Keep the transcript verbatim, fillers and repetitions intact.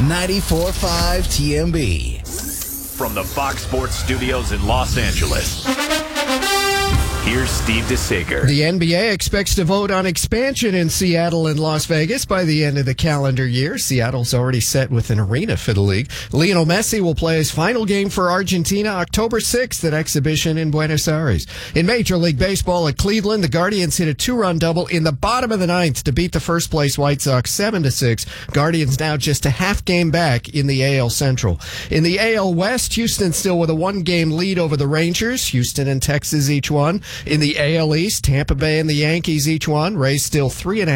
ninety-four point five T M B. From the Fox Sports Studios in Los Angeles, here's Steve DeSager. The N B A expects to vote on expansion in Seattle and Las Vegas by the end of the calendar year. Seattle's already set with an arena for the league. Lionel Messi will play his final game for Argentina October sixth at Exhibition in Buenos Aires. In Major League Baseball at Cleveland, the Guardians hit a two-run double in the bottom of the ninth to beat the first-place White Sox seven to six. Guardians now just a half game back in the A L Central. In the A L West, Houston still with a one-game lead over the Rangers. Houston and Texas each one. In the A L East, Tampa Bay and the Yankees each one. Rays still three and a half.